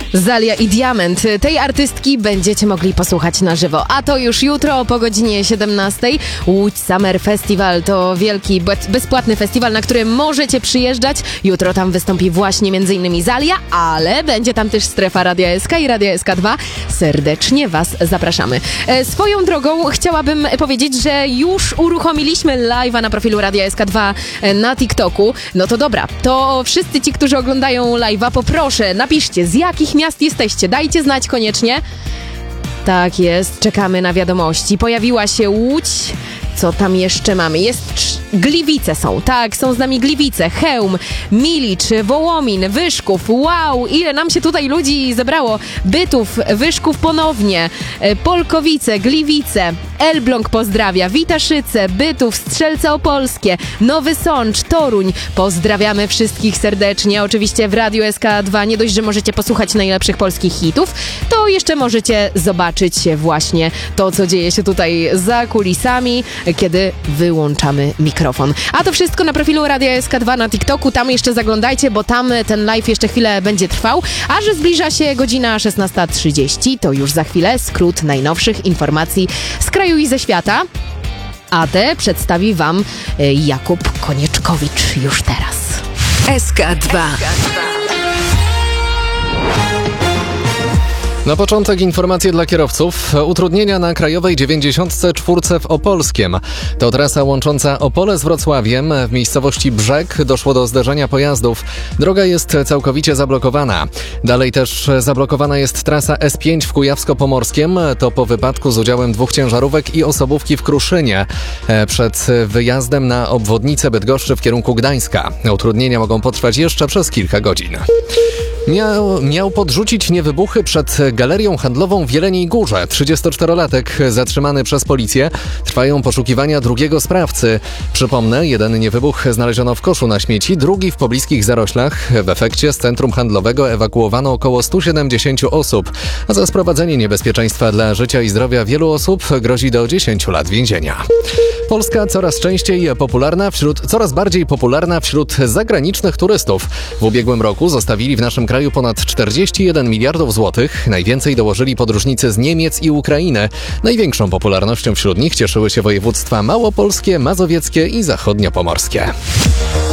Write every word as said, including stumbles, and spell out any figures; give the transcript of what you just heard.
Zalia i Diament. Tej artystki będziecie mogli posłuchać na żywo. A to już jutro po godzinie siedemnastej. Łódź Summer Festival to wielki, bezpłatny festiwal, na który możecie przyjeżdżać. Jutro tam wystąpi właśnie m.in. Zalia, ale będzie tam też strefa Radia S K i Radia S K dwa. Serdecznie Was zapraszamy. E, swoją drogą chciałabym powiedzieć, że już uruchomiliśmy live'a na profilu Radia S K dwa na TikToku. No to dobra, to wszyscy ci, którzy oglądają live'a, poproszę, napiszcie, z jakich miast jesteście. Dajcie znać koniecznie. Tak jest, czekamy na wiadomości. Pojawiła się Łódź. Co tam jeszcze mamy? Jest Gliwice są, tak, są z nami Gliwice, Chełm, Milicz, Wołomin, Wyszków. Wow, ile nam się tutaj ludzi zebrało. Bytów, Wyszków ponownie, Polkowice, Gliwice, Elbląg pozdrawia, Witaszyce, Bytów, Strzelce Opolskie, Nowy Sącz, Toruń. Pozdrawiamy wszystkich serdecznie. Oczywiście w Radiu S K dwa nie dość, że możecie posłuchać najlepszych polskich hitów, to jeszcze możecie zobaczyć właśnie to, co dzieje się tutaj za kulisami, kiedy wyłączamy mikrofon. A to wszystko na profilu Radia S K dwa na TikToku. Tam jeszcze zaglądajcie, bo tam ten live jeszcze chwilę będzie trwał. A że zbliża się godzina szesnasta trzydzieści, to już za chwilę skrót najnowszych informacji z kraju i ze świata. A te przedstawi Wam Jakub Konieczkowicz już teraz. S K dwa. Na początek informacje dla kierowców. Utrudnienia na Krajowej dziewięćdziesiąt cztery w Opolskiem. To trasa łącząca Opole z Wrocławiem. W miejscowości Brzeg doszło do zderzenia pojazdów. Droga jest całkowicie zablokowana. Dalej też zablokowana jest trasa S pięć w Kujawsko-Pomorskiem. To po wypadku z udziałem dwóch ciężarówek i osobówki w Kruszynie. Przed wyjazdem na obwodnicę Bydgoszczy w kierunku Gdańska. Utrudnienia mogą potrwać jeszcze przez kilka godzin. Miał, miał podrzucić niewybuchy przed galerią handlową w Jeleniej Górze. trzydziestoczterolatek zatrzymany przez policję. Trwają poszukiwania drugiego sprawcy. Przypomnę, jeden niewybuch znaleziono w koszu na śmieci, drugi w pobliskich zaroślach. W efekcie z centrum handlowego ewakuowano około stu siedemdziesięciu osób. A za sprowadzenie niebezpieczeństwa dla życia i zdrowia wielu osób grozi do dziesięciu lat więzienia. Polska coraz częściej popularna wśród, coraz bardziej popularna wśród zagranicznych turystów. W ubiegłym roku zostawili w naszym kraju ponad czterdzieści jeden miliardów złotych. Najwięcej dołożyli podróżnicy z Niemiec i Ukrainy. Największą popularnością wśród nich cieszyły się województwa małopolskie, mazowieckie i zachodniopomorskie.